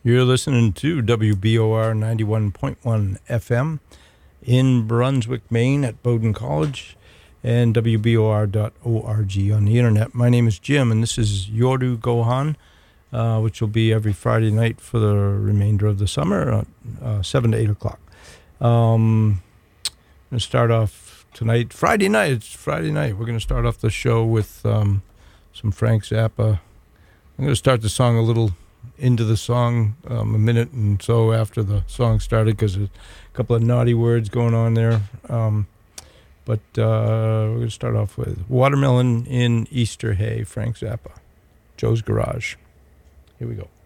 You're listening to WBOR 91.1 FM in Brunswick, Maine at Bowdoin College and WBOR.org on the internet. My name is Jim, and this is Yoru Gohan, which will be every Friday night for the remainder of the summer, 7 to 8 o'clock. I'm going to start off tonight, Friday night. It's Friday night. We're going to start off the show with some Frank Zappa. I'm going to start the song a little into the song, a minute and so after the song started, because there's a couple of naughty words going on there. But we're going to start off with Watermelon in Easter Hay, Frank Zappa, Joe's Garage. Here we go.